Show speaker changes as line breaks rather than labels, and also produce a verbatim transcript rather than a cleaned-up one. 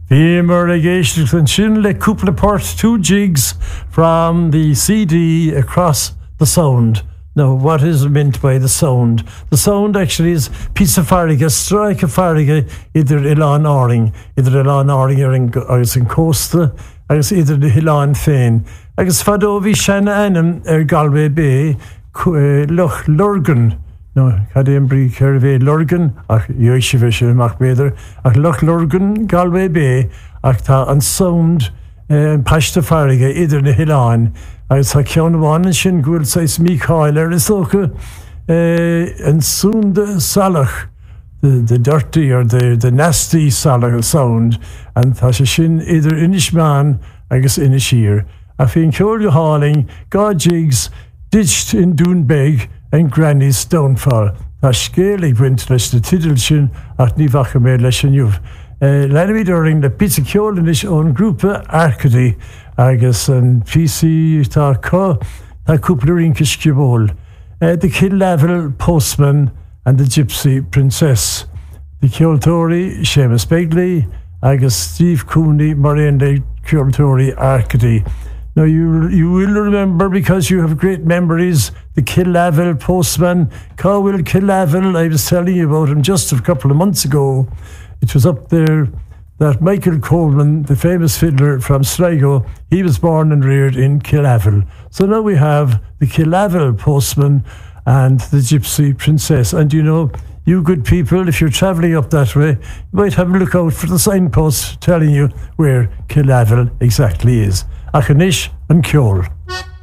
Beamer Agation Shinle Coupleport, two jigs from the C D Across the Sound. Now, what is meant by the sound? The sound actually is piece of farriga, strike of farriga, either Ilan Oring, either Ilan Oring or in, or in Costa, I guess either the Hilan Fain. I guess Fadovi Shanna Anam er Galway Bay, Loch Lurgan. No, Cadem Bri Kerve Lurgan, ach Yoishivish Mach Beder, ach Loch Lurgan, Galway Bay, ach ta and sound and Pashta farriga, either the Hilan. I sa ceann bháin an sin gúil sais Mícheál ar is ócha and soon the salach, the, the dirty or the, the nasty salach sound, and tá sé sin idir inishman agus inishir. A fin ceol hauling, God jigs, ditched in Doonbeg and Granny's downfall. Tá scéalaigh buint leis na tidil sin ach ní bhacha mé leis an juh. Lenny during the pizza ceol in his own group Arcady. Agus an P C tá có tá cúpla Kiskibol, uh, the Kill Level Postman and the Gypsy Princess, the Kjoltori Seamus Begley, agus Steve Cooney, Miranda Kjoltori Arcady. Now you you will remember, because you have great memories, the Kill Level Postman, Cowell Kill Level. I was telling you about him just a couple of months ago. It was up there. That Michael Coleman, the famous fiddler from Sligo, he was born and reared in Killavel. So now we have the Killavel Postman and the Gypsy Princess. And you know, you good people, if you're travelling up that way, you might have a look out for the signposts telling you where Killavel exactly is. Achanish and Kjol.